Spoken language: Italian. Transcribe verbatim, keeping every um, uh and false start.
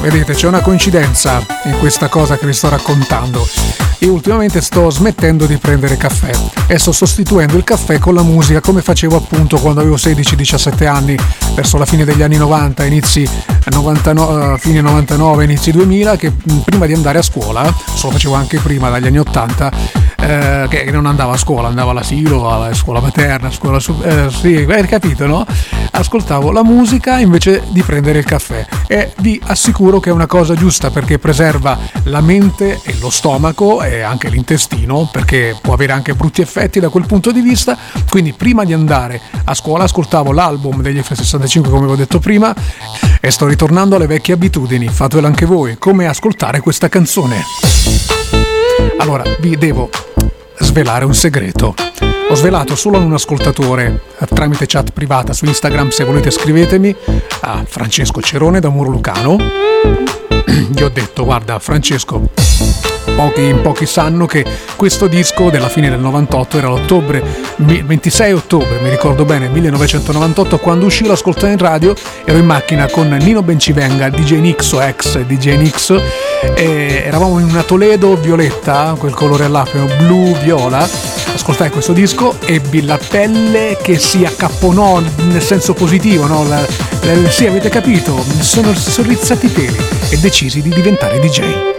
Vedete, c'è una coincidenza in questa cosa che vi sto raccontando. Io ultimamente sto smettendo di prendere caffè e sto sostituendo il caffè con la musica, come facevo appunto quando avevo sedici diciassette anni, verso la fine degli anni novanta, inizi novantanove, fine novantanove, inizi duemila, che prima di andare a scuola, lo facevo anche prima, dagli anni ottanta, eh, che non andavo a scuola, andavo all'asilo, alla scuola materna, scuola su, eh, sì, hai capito, no? Ascoltavo la musica invece di prendere il caffè, e vi assicuro che è una cosa giusta, perché preserva la mente e lo stomaco e anche l'intestino, perché può avere anche brutti effetti da quel punto di vista. Quindi prima di andare a scuola ascoltavo l'album degli F sessantacinque, come vi ho detto prima, e sto ritornando alle vecchie abitudini. Fatelo anche voi, come ascoltare questa canzone. Allora, vi devo svelare un segreto. Ho svelato solo a un ascoltatore tramite chat privata su Instagram, se volete scrivetemi, a Francesco Cerone da Muro Lucano. Gli ho detto: guarda Francesco, pochi, pochi sanno che questo disco della fine del novantotto era l'ottobre, ventisei ottobre, mi ricordo bene, millenovecentonovantotto, quando uscì, lo ascoltai in radio, ero in macchina con Nino Bencivenga, D J Nix o ex D J Nix, e eravamo in una Toledo violetta, quel colore là, blu-viola. Ascoltai questo disco, ebbi la pelle che si accapponò nel senso positivo, no? La, la, sì, avete capito, mi sono, sono rizzati i peli e decisi di diventare D J.